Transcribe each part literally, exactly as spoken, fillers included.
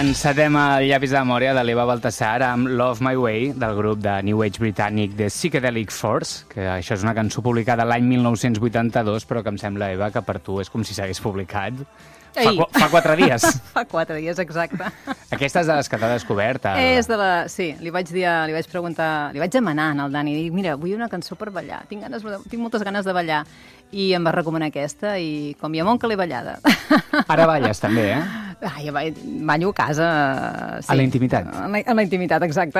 Encetem el llapis de memòria de l'Eva Baltasar amb Love My Way, del grup de New Age britànic The Psychedelic Force, que això és una cançó publicada l'any mil nou-cents vuitanta-dos, però que em sembla, Eva, que per tu és com si s'hagués publicat fa, fa quatre dies. Fa quatre dies, exacte. Aquesta és de les que t'ha descobert. El... És de la... Sí, li vaig dir, li vaig preguntar, li vaig demanar al Dani, dic, mira, vull una cançó per ballar, tinc, ganes, tinc moltes ganes de ballar, i em va recomanar aquesta, i com hi ha molt que l'he ballada. Ara balles, també, eh? Ai, ballo a casa... Sí. A la intimitat. A la, a la intimitat, exacte.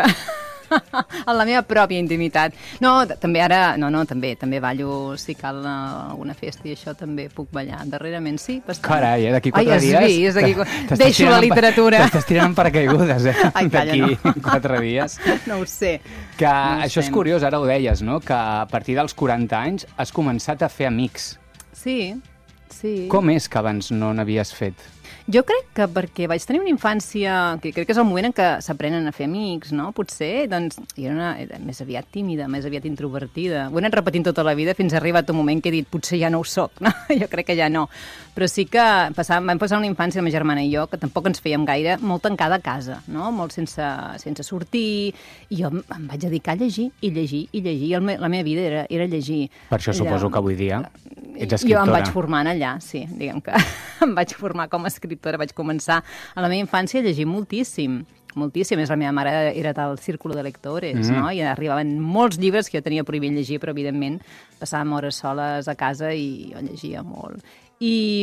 En la meva pròpia intimitat. No, també ara... No, no, també també ballo, si cal alguna festa i això també puc ballar. Darrerament sí, bastant. Carai, eh? D'aquí quatre Ai, dies... Ai, has vist, deixo la literatura. T'estàs tirant per caigudes, eh? Ai, calla, d'aquí no. quatre dies. No ho sé. Que no això és curiós, ara ho deies, no? Que a partir dels quaranta anys has començat a fer amics. Sí, sí. Com és que abans no n'havies fet? Jo crec que perquè vaig tenir una infància, que crec que és el moment en què s'aprenen a fer amics, no? Potser, doncs, jo era, una, era més aviat tímida, més aviat introvertida. Ho he anat repetint tota la vida fins a arribat un moment que he dit, potser ja no ho soc, no? Jo crec que ja no. Però sí que passàvem, vam passar una infància, la meva germana i jo, que tampoc ens fèiem gaire, molt tancada a casa, no? Molt sense, sense sortir, i jo em vaig dedicar a llegir, i llegir, i llegir, i el, la meva vida era, era llegir. Per això suposo que avui dia ets escriptora. Jo em vaig formant allà, sí, diguem que em vaig formar com a escriptora, vaig començar a la meva infància a llegir moltíssim, moltíssim. És la meva mare era del círculo de lectores, mm-hmm. no? I arribaven molts llibres que jo tenia prohibit llegir, però evidentment passàvem hores soles a casa i jo llegia molt. I,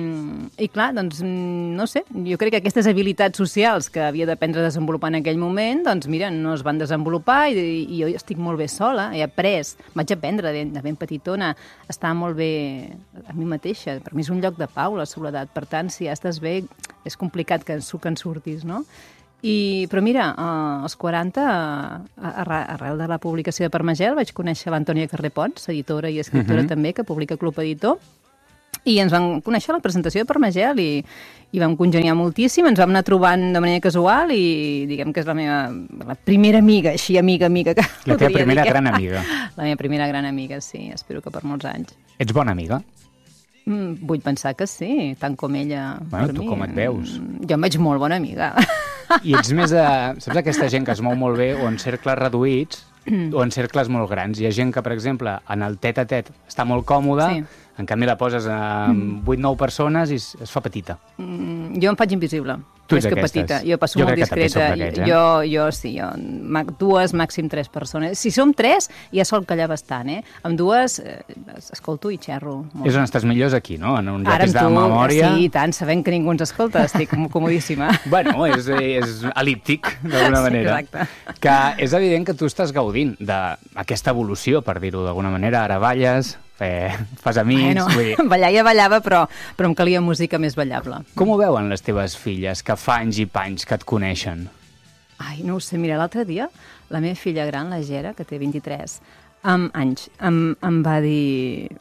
i clar, doncs, no sé, jo crec que aquestes habilitats socials que havia d'aprendre a desenvolupar en aquell moment, doncs mira, no es van desenvolupar i, i jo estic molt bé sola, he après, vaig aprendre de, de ben petitona, estar molt bé a mi mateixa, per mi és un lloc de pau la soledat, per tant, si ja estàs bé, és complicat que, que en surtis, no? I, però mira, eh, als quaranta, arrel de la publicació de Permagel, vaig conèixer l'Antònia Carré Pons, editora i escriptora uh-huh. també, que publica Club Editor, i ens vam conèixer a la presentació de Permagel i, i vam congeniar moltíssim, ens vam anar trobant de manera casual i diguem que és la meva la primera amiga, així amiga, amiga. Que la teva primera que... gran amiga. La meva primera gran amiga, sí, espero que per molts anys. Ets bona amiga? Mm, vull pensar que sí, tant com ella. Bueno, tu mi. Com et veus? Jo em veig molt bona amiga. I ets més de... Saps aquesta gent que es mou molt bé o en cercles reduïts o en cercles molt grans? Hi ha gent que, per exemple, en el tet-a-tet està molt còmoda, sí. En canvi la poses amb vuit nou persones i es fa petita. Mm, jo em faig invisible. Tu ets que d'aquestes. Petita. Jo passo jo molt discreta. Aquests, eh? jo, jo sí, jo, dues, màxim tres persones. Si som tres, ja sol callar bastant, eh? Amb dues, eh, escolto i xerro. Molt. És on estàs millors aquí, no? En un llapis de memòria. Sí, tant, sabent que ningú ens escolta, estic comodíssima. Bueno, és, és elíptic, d'alguna manera. Sí, exacte. Que és evident que tu estàs gaudint d'aquesta evolució, per dir-ho d'alguna manera. Ara balles... Eh, fas amics... Bueno, vull dir... ballar ja ballava, però, però em calia música més ballable. Com ho veuen les teves filles, que fa anys i panys que et coneixen? Ai, no ho sé, mira, l'altre dia la meva filla gran, la Gera, que té vint-i-tres um, anys, em, em va dir...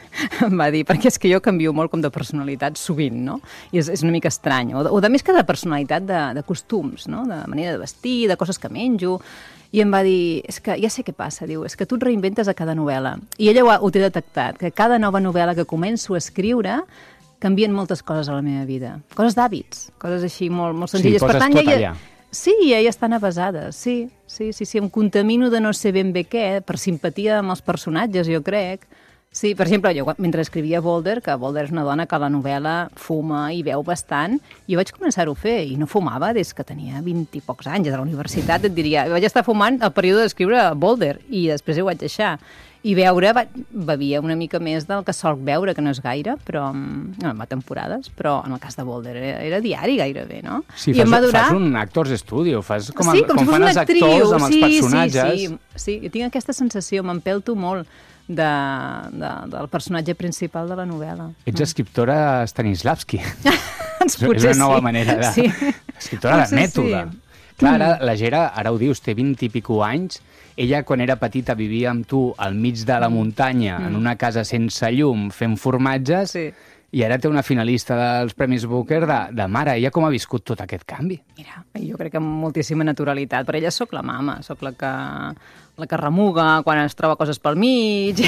em va dir, perquè és que jo canvio molt com de personalitat sovint, no? I és, és una mica estrany. O de, o de més que de personalitat, de, de costums, no? De manera de vestir, de coses que menjo... I em va dir, és que ja sé què passa, diu, és que tu et reinventes a cada novel·la. I ella ho, ho té detectat, que cada nova novel·la que començo a escriure canvien moltes coses a la meva vida. Coses d'hàbits, coses així molt, molt senzilles. Sí, poses per tant, tot ella, allà. Sí, ja estan avasades, sí, sí, sí, sí, em contamino de no sé ben bé què, per simpatia amb els personatges, jo crec. Sí, per exemple, jo mentre escrivia Boulder, que Boulder és una dona que a la novel·la fuma i beu bastant, jo vaig començar-ho a fer i no fumava des que tenia vint i pocs anys, a la universitat, et diria. Vaig estar fumant el període d'escriure Boulder i després ho vaig deixar. I beure, bevia una mica més del que solc beure, que no és gaire, però no, va temporades, però en el cas de Boulder era, era diari gairebé, no? Sí, I fas, em va durar... fas un Actors Studio, fas com, sí, com, com si fan els actriu. actors amb sí, els personatges. Sí, sí, sí, jo tinc aquesta sensació, m'empelto molt de, de, del personatge principal de la novel·la. Ets escriptora Stanislavski. Potser és una nova sí. manera de... Sí. Escriptora de mètode. Sí. Clar, ara, la Gera, ara ho dius, té vint i pico anys. Ella, quan era petita, vivia amb tu al mig de la muntanya, mm. en una casa sense llum, fent formatges, sí. I ara té una finalista dels Premis Booker de, de mare. Ella com ha viscut tot aquest canvi? Mira, jo crec que amb moltíssima naturalitat. Per ella sóc la mama, sóc la que, la que remuga quan es troba coses pel mig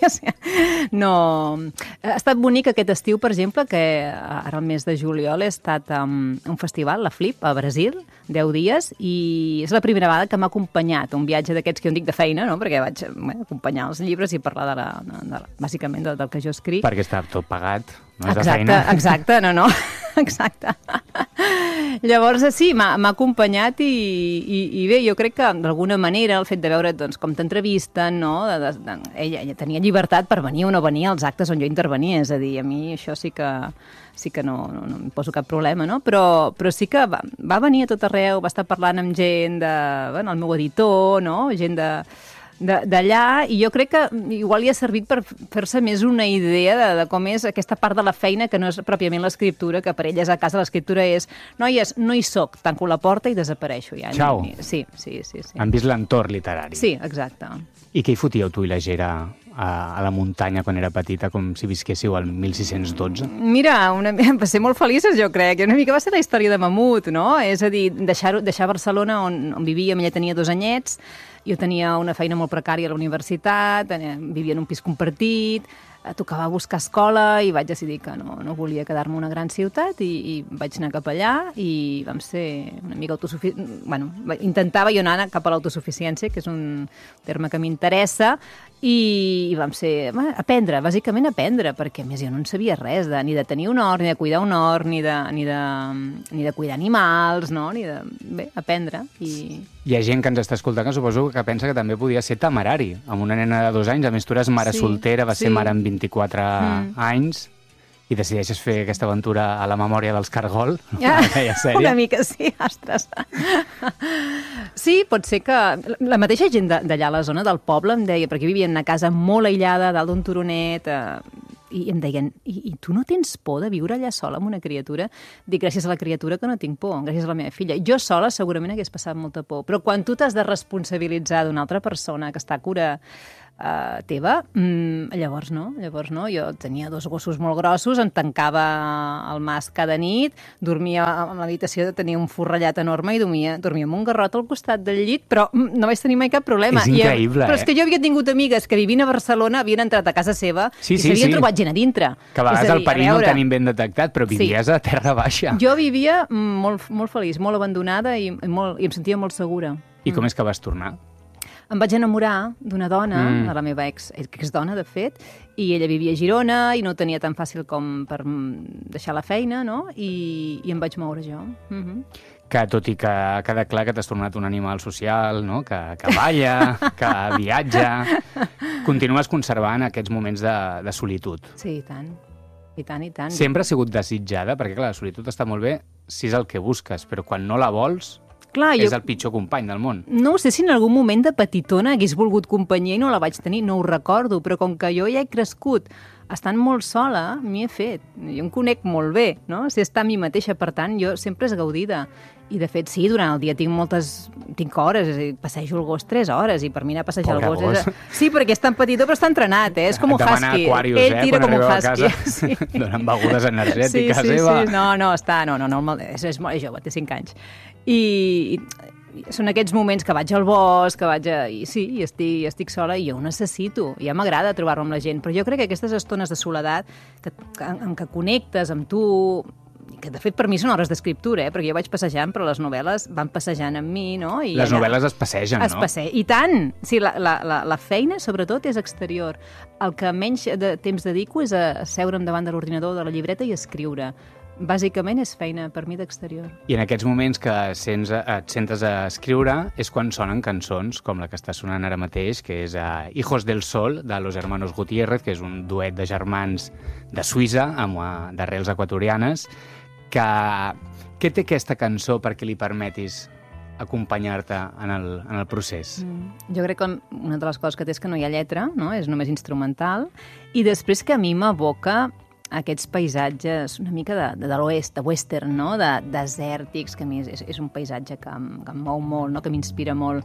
no... Ha estat bonic aquest estiu, per exemple, que ara al mes de juliol he estat a un festival, la Flip, a Brasil, deu dies, i és la primera vegada que m'ha acompanyat un viatge d'aquests que jo en dic de feina, no? Perquè vaig bueno, acompanyar els llibres i parlar de la, de la, bàsicament del, del que jo escric. Perquè està tot pagat, no és exacte, de feina. Exacte, no, no, exacte. Llavors, sí, m'ha acompanyat i, i, i bé, jo crec que d'alguna manera el fet de veure doncs, com t'entrevisten, no? De, de, de, ella, ella tenia llibertat per venir o no venir als actes on jo intervenia, és a dir, a mi això sí que, sí que no, no, no em poso cap problema, no? Però, però sí que va, va venir a tot arreu, va estar parlant amb gent de, bueno, el meu editor, no? Gent de d'allà, i jo crec que igual li ha servit per fer-se més una idea de, de com és aquesta part de la feina que no és pròpiament l'escriptura, que per elles a casa l'escriptura és noies, no hi soc, tanco la porta i desapareixo. Ja. Ciao. Sí, sí, sí, sí. Han vist l'entorn literari. Sí, exacte. I què hi fotíeu tu i la Gera a, a la muntanya quan era petita, com si visquéssiu al mil sis-cents dotze? Mira, una, va ser molt felices, jo crec. Una mica va ser la història de Mamut, no? És a dir, deixar, deixar Barcelona, on, on vivíem, ella tenia dos anyets, jo tenia una feina molt precària a la universitat, vivia en un pis compartit, tocava buscar escola i vaig decidir que no, no volia quedar-me a una gran ciutat i, i vaig anar cap allà i vam ser una mica autosuficients. Bueno, intentava jo anar cap a l'autosuficiència, que és un terme que m'interessa, i, i vam ser... Bueno, aprendre, bàsicament aprendre, perquè a més jo no en sabia res, de, ni de tenir un hort, ni de cuidar un hort, ni de, ni de, ni de cuidar animals, no? Ni de... Bé, aprendre. I... Hi ha gent que ens està escoltant que suposo que pensa que també podia ser temerari, amb una nena de dos anys, a més tu eres mare sí, soltera, vas sí. ser mare amb vint-i-quatre mm. anys, i decideixes fer aquesta aventura a la memòria dels Cargol, ja, sèrie. Una mica, sí, ostres. Sí, pot ser que... La mateixa gent d'allà a la zona del poble em deia, perquè vivien en una casa molt aïllada, dalt d'un turonet, eh, i em deien, I, i tu no tens por de viure allà sola amb una criatura? Dic, gràcies a la criatura que no tinc por, gràcies a la meva filla. Jo sola segurament hagués passat molta por, però quan tu t'has de responsabilitzar d'una altra persona que està a cura Uh, teva, mm, llavors no, llavors no. Jo tenia dos gossos molt grossos, em tancava al mas cada nit, dormia a l'habitació, tenia un forrellat enorme i dormia, dormia amb un garrot al costat del llit, però mm, no vaig tenir mai cap problema. És increïble, I, però és que eh? jo havia tingut amigues que vivint a Barcelona havien entrat a casa seva sí, i sí, s'havien sí. trobat gent a dintre. Que a vegades dir, el perill veure... no el tenim ben detectat, però vivies sí. a terra baixa. Jo vivia molt, molt feliç, molt abandonada i, i, molt, i em sentia molt segura. I mm. com és que vas tornar? Em vaig enamorar d'una dona, mm. de la meva ex, ex-dona, de fet, i ella vivia a Girona i no ho tenia tan fàcil com per deixar la feina, no? I, i em vaig moure jo. Mm-hmm. Que tot i que queda clar que t'has tornat un animal social, no? que, que balla, que viatja, continues conservant aquests moments de, de solitud. Sí, i tant. I tant, i tant. Sempre ha sigut desitjada, perquè clar, la solitud està molt bé si és el que busques, però quan no la vols... Clar, és jo... el pitjor company del món. No sé si en algun moment de petitona hagués volgut companyia i no la vaig tenir, no ho recordo, però com que jo ja he crescut estant molt sola, m'hi he fet. Jo em conec molt bé, no? Sé estar a mi mateixa, per tant, jo sempre és gaudida. I, de fet, sí, durant el dia tinc moltes... tinc hores, és a dir, passejo el gos tres hores, i per mi anar a passejar Pobre el gos... gos. És... Sí, perquè és tan petitó, però està entrenat, eh? És com un husky. Aquarius, Ell eh? tira Quan com un husky. husky. Sí. Sí. Donen begudes energètiques, sí, sí, Eva. Sí, no, no, està... No, no, no, és, és molt jove, té cinc anys. I... i són aquests moments que vaig al bosc, que vaig a... I sí, i estic, estic sola i jo ho necessito. Ja m'agrada trobar-me amb la gent, però jo crec que aquestes estones de soledat que, que, en què connectes amb tu, que de fet per mi són hores d'escriptura, eh? Perquè jo vaig passejant, però les novel·les van passejant amb mi, no? I les allà... novel·les es passegen, es no? Passe... I tant! Sí, la, la, la, la feina, sobretot, és exterior. El que menys de temps dedico és a seure'm davant de l'ordinador, de la llibreta i escriure. Bàsicament és feina per mi d'exterior. I en aquests moments que sents, et sentes a escriure és quan sonen cançons, com la que està sonant ara mateix, que és uh, Hijos del Sol, de Los Hermanos Gutiérrez, que és un duet de germans de Suïssa, amb uh, d'arrels equatorianes, que... Què té aquesta cançó perquè li permetis acompanyar-te en, el, en el procés? Mm. Jo crec que una de les coses que té és que no hi ha lletra, no? És només instrumental, i després que a mi m'evoca aquests paisatges una mica de, de, de l'oest, de western, no? De desèrtics, que a mi és, és un paisatge que em, que em mou molt, no? Que m'inspira molt.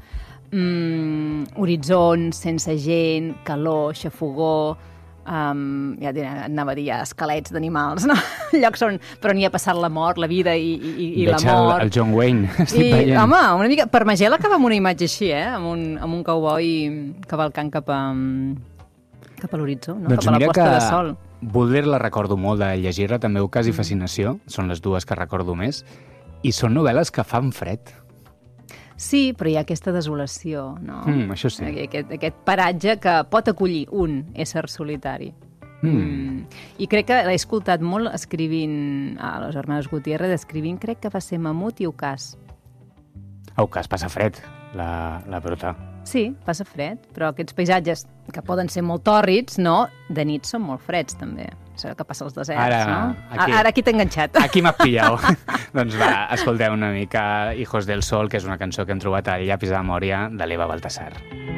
Mm, horitzons, sense gent, calor, xafogor, um, ja anava a dir esquelets d'animals, no? Llocs on, però n'hi ha passat la mort, la vida i, i, i la mort. El, el John Wayne, estic I, veient. Home, una mica... Per Magel acaba amb una imatge així, eh? Amb un, amb un cowboy cavalcant cap a... cap a l'horitzó, no? Doncs Cap a la mira posta que de sol. Baudelaire la recordo molt, de llegir-la també Ocàs i Fascinació, són les dues que recordo més, i són novel·les que fan fred. Sí, però hi ha aquesta desolació, no? Mm, això sí. Aquest, aquest paratge que pot acollir un ésser solitari. Mm. Mm. I crec que l'he escoltat molt escrivint a les Hermanes Gutiérrez, escrivint, crec que va ser Mamut i Ocàs. A Ocàs passa fred, la, la brota. Sí, passa fred, però aquests paisatges que poden ser molt tòrrids, no? De nit són molt freds, també. Això que passa als deserts, Ara, no? aquí. Ara aquí t'he enganxat. Aquí m'ha pillau. Doncs va, escolteu una mica Hijos del Sol, que és una cançó que hem trobat al Llapis de Memòria de l'Eva Baltasar.